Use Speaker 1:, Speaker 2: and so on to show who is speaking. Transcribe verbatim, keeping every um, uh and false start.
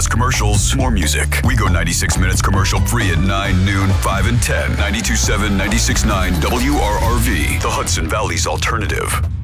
Speaker 1: Less commercials, more music. We go ninety-six minutes commercial free at nine, noon, five, and ten. ninety-two point seven, ninety-six point nine W R R V, the Hudson Valley's alternative.